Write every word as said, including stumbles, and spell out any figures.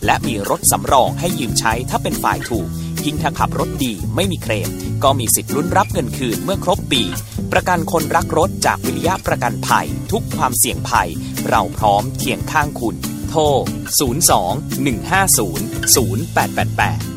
และมีรถสำรองให้ยืมใช้ถ้าเป็นฝ่ายถูกยิ่งถ้าขับรถดีไม่มีเคลมก็มีสิทธิ์ลุ้นรับเงินคืนเมื่อครบปีประกันคนรักรถจากวิริยะประกันภัยทุกความเสี่ยงภัยเราพร้อมเคียงข้างคุณโทรศูนย์ สอง หนึ่ง ห้า ศูนย์ ศูนย์ แปด แปด แปด